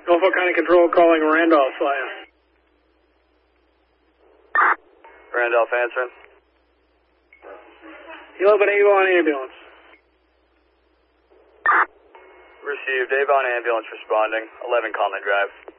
Norfolk County Control calling Randolph Fire. Randolph answering. Hello, but Avon ambulance. Received. Avon ambulance responding. 11 Conley Drive.